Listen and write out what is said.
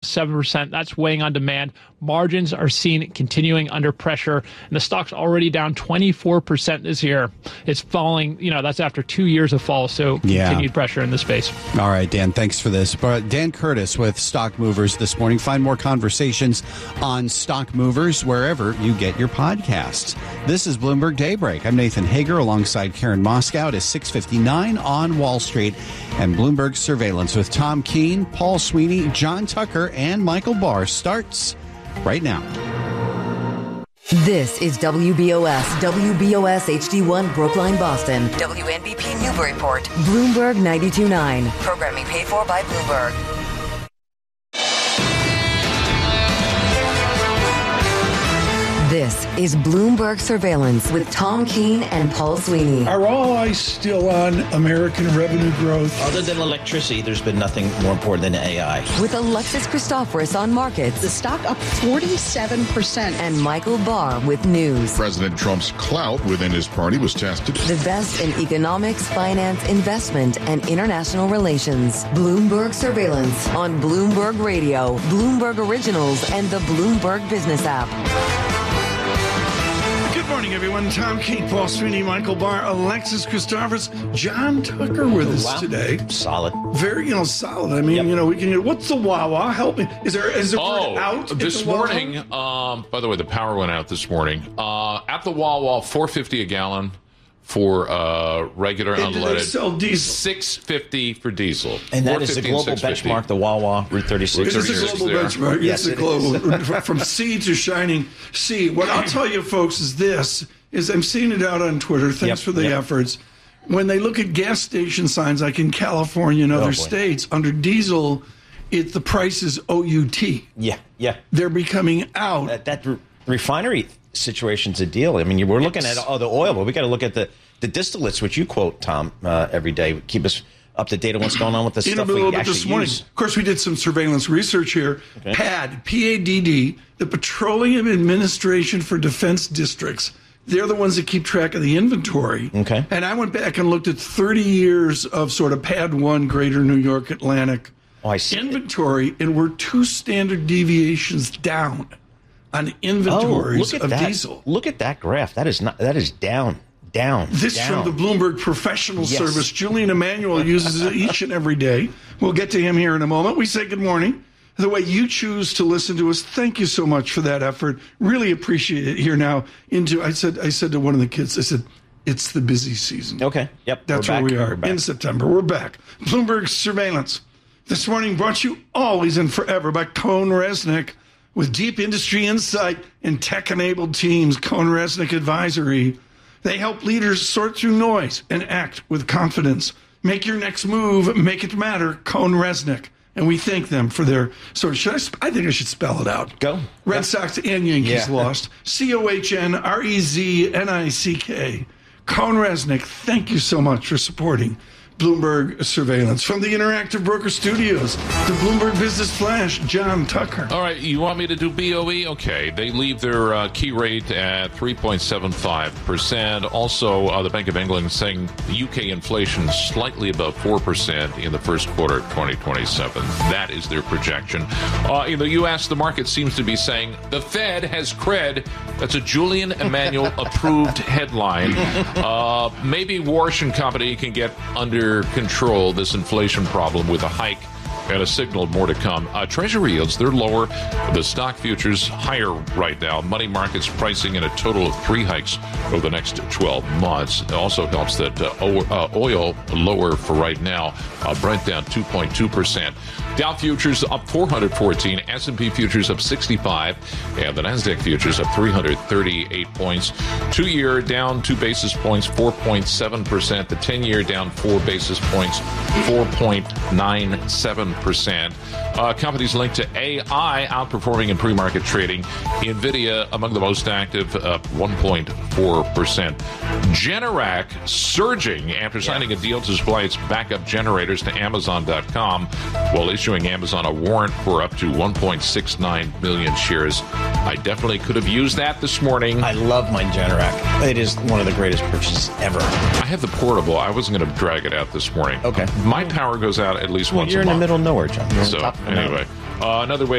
7%. That's weighing on demand. Margins are seen continuing under pressure, and the stock's already down 24% this year. It's falling, that's after 2 years of fall, so continued pressure in the space. All right, Dan, thanks for this. Dan Curtis with Stock Movers this morning. Find more conversations on Stock Movers wherever you get your podcasts. This is Bloomberg Daybreak. I'm Nathan Hager alongside Karen Moscow. It is 6:59 on Wall Street, and Bloomberg Surveillance with Tom Keene, Paul Sweeney, John Tucker, and Michael Barr starts right now. This is WBOS HD1 Brookline, Boston. WNBP Newburyport. Bloomberg 92.9. Programming paid for by Bloomberg. This is Bloomberg Surveillance with Tom Keene and Paul Sweeney. Are all eyes still on American revenue growth? Other than electricity, there's been nothing more important than AI. With Alexis Christoforous on markets. The stock up 47%. And Michael Barr with news. President Trump's clout within his party was tested. The best in economics, finance, investment, and international relations. Bloomberg Surveillance on Bloomberg Radio, Bloomberg Originals, and the Bloomberg Business app. Good morning, everyone. Tom Keene, Paul Sweeney, Michael Barr, Alexis Christoforous, John Tucker with us today. Solid. Very, solid. I mean, we can. What's the Wawa? Help me. Is there word out this morning? By the way, the power went out this morning. At the Wawa, $4.50 a gallon for regular unleaded. Sell diesel. $6.50 for diesel. And that is the global benchmark, the Wawa Route 36. It is a global benchmark. Yes, it's a global. From sea to shining sea. What I'll tell you, folks, is I'm seeing it out on Twitter. Thanks for the efforts. When they look at gas station signs, like in California and other states, under diesel, the price is OUT. Yeah. They're becoming out. That refinery situation's a deal. I mean, we're looking at the oil, but we got to look at the distillates, which you quote, Tom, every day. Keep us up to date on what's going on with the stuff we actually this morning. use. Of course, we did some surveillance research here. Okay. PADD, P-A-D-D, the Petroleum Administration for Defense Districts. They're the ones that keep track of the inventory. Okay. And I went back and looked at 30 years of sort of PADD 1, Greater New York, Atlantic inventory, and we're 2 standard deviations down on inventories of diesel. Look at that graph. That is down. This from the Bloomberg Professional Service. Julian Emanuel uses it each and every day. We'll get to him here in a moment. We say good morning. The way you choose to listen to us, thank you so much for that effort. Really appreciate it here now. I said to one of the kids, I said, it's the busy season. Okay. Yep. That's where we are in September. We're back. Bloomberg Surveillance. This morning brought to you always and forever by CohnReznick. With deep industry insight and tech-enabled teams, CohnReznick Advisory, they help leaders sort through noise and act with confidence. Make your next move, make it matter, CohnReznick. And we thank them for their sort of, I think I should spell it out. Go. Red Sox and Yankees lost. CohnReznick. CohnReznick, thank you so much for supporting Bloomberg Surveillance. From the Interactive Broker Studios, the Bloomberg Business Flash, John Tucker. All right, you want me to do BOE? Okay, they leave their key rate at 3.75%. Also, the Bank of England saying the UK inflation slightly above 4% in the first quarter of 2027. That is their projection. In the U.S., the market seems to be saying the Fed has cred. That's a Julian Emanuel approved headline. Maybe Warsh and Company can get under control this inflation problem with a hike and a signal more to come. Treasury yields, they're lower. The stock futures higher right now. Money markets pricing in a total of 3 hikes over the next 12 months. It also helps that oil lower for right now. Brent down 2.2%. Dow futures up 414, S&P futures up 65, and the NASDAQ futures up 338 points. 2-year down 2 basis points, 4.7%. The 10-year down 4 basis points, 4.97%. Companies linked to AI outperforming in pre-market trading. NVIDIA among the most active, up 1.4%. Generac surging after signing a deal to supply its backup generators to Amazon.com while issuing Amazon a warrant for up to 1.69 million shares. I definitely could have used that this morning. I love my Generac. It is one of the greatest purchases ever. I have the portable. I wasn't going to drag it out this morning. Okay. My power goes out at least once a month. You're in the middle of nowhere, John. So, anyway, another way